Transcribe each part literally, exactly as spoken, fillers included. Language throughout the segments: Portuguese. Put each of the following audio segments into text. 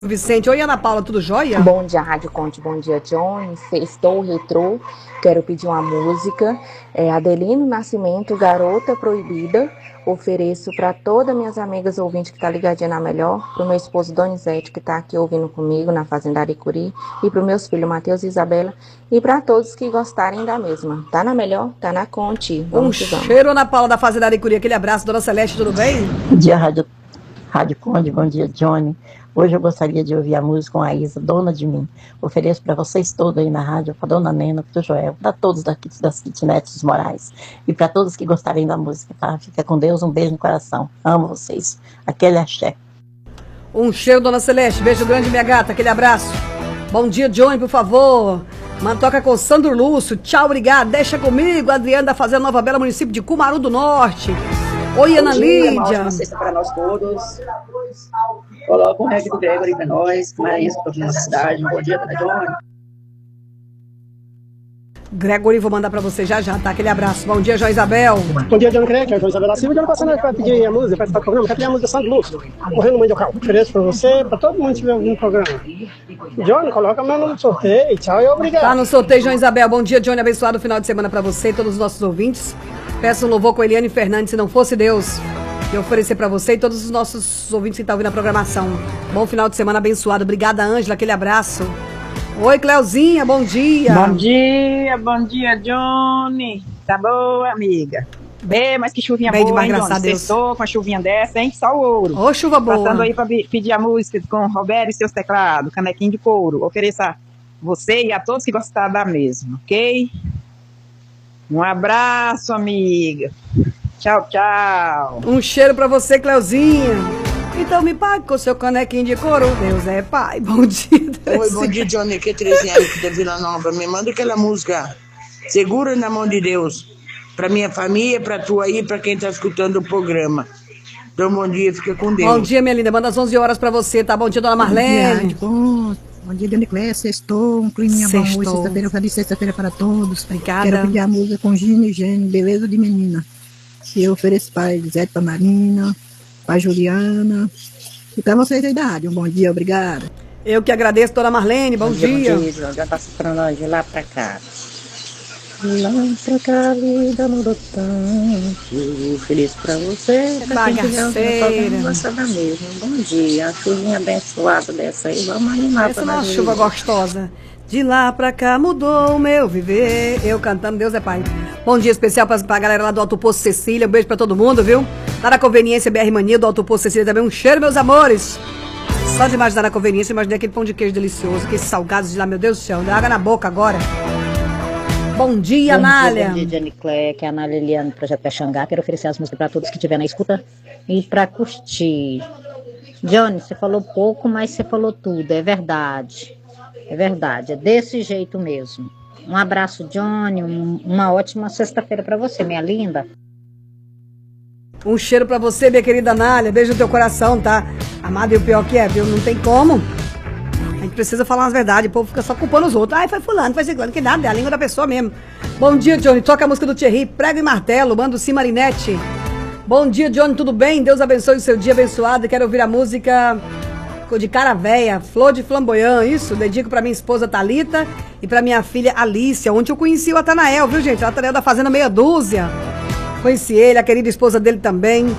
Vicente, oi Ana Paula, tudo jóia? Bom dia, Rádio Conte, bom dia, John. Estou retrô, quero pedir uma música. É Adelino Nascimento, Garota Proibida. Ofereço para todas minhas amigas ouvintes que tá ligadinha na melhor, pro meu esposo Donizete, que tá aqui ouvindo comigo na Fazenda Aricuri, e pro meus filhos Matheus e Isabela, e para todos que gostarem da mesma. Tá na melhor? Tá na Conte. Vamos um cheiro, Ana Paula da Fazenda Aricuri, aquele abraço, Dona Celeste, tudo bem? Bom dia, Rádio, Rádio Conde, bom dia, Johnny. Hoje eu gostaria de ouvir a música com a Isa, Dona de Mim. Ofereço para vocês todos aí na rádio, para Dona Nena, para o Joel, para todos daqui das kitnets dos Moraes. E para todos que gostarem da música, tá? Fica com Deus, um beijo no coração. Amo vocês. Aquele axé. Um cheiro, Dona Celeste. Beijo grande, minha gata. Aquele abraço. Bom dia, Johnny, por favor. Mantoca com Sandro Lúcio. Tchau, obrigado. Deixa comigo, Adriana da Fazenda Nova Bela, município de Cumaru do Norte. Oi, Ana Lídia. Uma ótima sexta para nós todos. Coloca um reggae do Gregory para nós, Maranhense para nossa cidade. Um bom dia, Dona Johnny. Gregory, vou mandar pra você já já, tá? Aquele abraço. Bom dia, João Isabel. Bom dia, Johnny Creque, João Isabel da Silva. Eu passando aqui para pedir a música, participar do programa. Quero pedir a música Santo Lúcio, Correndo Mundial. Ofereço para você, para todo mundo que estiver ouvindo o programa. Johnny, coloca meu nome no sorteio. Tchau e obrigado. Tá no sorteio, João Isabel. Bom dia, Johnny. Abençoado final de semana pra você e todos os nossos ouvintes. Peço um louvor com Eliane Fernandes, se não fosse Deus. E oferecer pra você e todos os nossos ouvintes que estão ouvindo a programação. Bom final de semana abençoado. Obrigada, Ângela. Aquele abraço. Oi, Cleuzinha, bom dia. Bom dia, bom dia, Johnny. Tá boa, amiga? Bem, mas que chuvinha Bem boa, demais, hein, graças Johnny? a Deus. Cessou com a chuvinha dessa, hein? Só o ouro. Ô, chuva boa. Passando aí pra pedir a música com Roberto e seus teclados, canequinho de couro. Ofereça você e a todos que gostaram da mesma, ok? Um abraço, amiga. Tchau, tchau. Um cheiro pra você, Cleuzinha. Então me pague com seu canequinho de couro. Deus é pai. Bom dia, Deus. Oi, bom dia, Johnny. Aqui é Terezinha aqui da Vila Nova. Me manda aquela música Segura na Mão de Deus. Pra minha família, pra tu aí, pra quem tá escutando o programa. Então, bom dia, fica com Deus. Bom dia, minha linda. Manda às onze horas pra você, tá? Bom dia, Dona Marlene. Bom, bom dia, Johnny Cléia. Sextou, um climinha bom hoje. Sexta-feira, feliz sexta-feira para todos. Obrigada. Quero pedir a música com Gino e Gênio, Beleza de Menina. Que eu ofereço para Elisete, para Marina, para Juliana e para vocês aí da rádio. Um bom dia, obrigada. Eu que agradeço, Dona Marlene, bom, bom dia. dia. Bom dia, já passa para nós de lá para cá. De lá para cá, a vida mudou tanto. Feliz para você. Bagaceira. Gostada mesmo. Bom dia, a chuvinha abençoada dessa aí. Vamos animar essa para nós. Essa é uma chuva gostosa. De lá pra cá mudou o meu viver. Eu cantando Deus é Pai. Bom dia especial pra, pra galera lá do Alto Posto Cecília. Um beijo pra todo mundo, viu? Tá na Conveniência B R Mania do Alto Posto Cecília também. Um cheiro, meus amores. Só de imaginar na Conveniência, imaginei aquele pão de queijo delicioso. Aqueles salgados de lá, meu Deus do céu. Dá água na boca agora. Bom dia, bom Anália. Dia, bom dia, Johnny Cléia, que é a Anália Eliane do Projeto Pé Xangá. Quero oferecer as músicas pra todos que estiverem na escuta e pra curtir. Johnny, você falou pouco, mas você falou tudo. É verdade. É verdade, é desse jeito mesmo. Um abraço, Johnny, um, uma ótima sexta-feira pra você, minha linda. Um cheiro pra você, minha querida Anália. Beijo no teu coração, tá? Amada, e o pior que é, viu? Não tem como. A gente precisa falar as verdades. O povo fica só culpando os outros. Ai, foi fulano, foi ciclano. Que nada, é a língua da pessoa mesmo. Bom dia, Johnny. Toca a música do Thierry. Prego e martelo. Manda o Sim Marinette. Bom dia, Johnny. Tudo bem? Deus abençoe o seu dia abençoado. Quero ouvir a música de Cara Véia, Flor de Flamboyant, isso, dedico pra minha esposa Thalita e pra minha filha Alícia. Ontem eu conheci o Atanael, viu, gente? O Atanael da Fazenda Meia Dúzia. Conheci ele, a querida esposa dele também,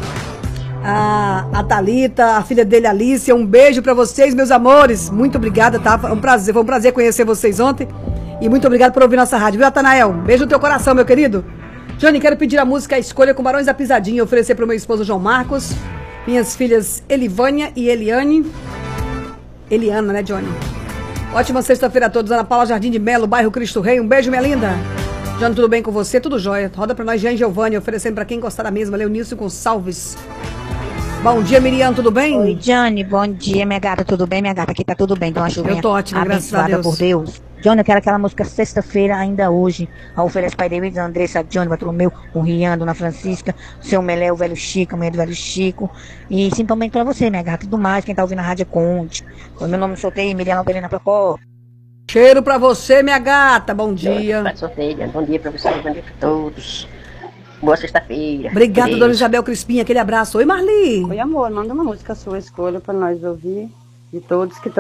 a, a Thalita, a filha dele Alícia. Um beijo pra vocês, meus amores. Muito obrigada, tá? Foi um prazer, foi um prazer conhecer vocês ontem e muito obrigado por ouvir nossa rádio, viu, Atanael? Beijo no teu coração, meu querido. Johnny, quero pedir a música A Escolha com Barões da Pisadinha e oferecer pro meu esposo João Marcos, minhas filhas Elivânia e Eliane. Eliana, né, Johnny? Ótima sexta-feira a todos. Ana Paula Jardim de Melo, bairro Cristo Rei. Um beijo, minha linda. Johnny, tudo bem com você? Tudo jóia. Roda pra nós, Jean Giovanni, oferecendo pra quem gostar da mesma. Leonício Gonçalves. Bom dia, Miriam, tudo bem? Oi, Johnny, bom dia, minha gata. Tudo bem, minha gata? Aqui tá tudo bem. Então, a chuvinha eu tô ótima, graças a Deus. Por Deus. Johnny, eu quero aquela música sexta-feira, ainda hoje. A oferece Pai David, Andressa, Johnny, Bartolomeu, o Rian, Dona Francisca, o seu Melé, o velho Chico, a mulher do velho Chico. E simplesmente pra você, minha gata. Tudo mais, quem tá ouvindo a rádio Conte. O meu nome soltei, Miriam Alberina Procó. Cheiro pra você, minha gata. Bom dia. Bom dia pra você, bom dia pra todos. Boa sexta-feira. Obrigada, Dona Isabel Crispim. Aquele abraço. Oi, Marli. Oi, amor. Manda uma música sua escolha pra nós ouvir. de todos que estão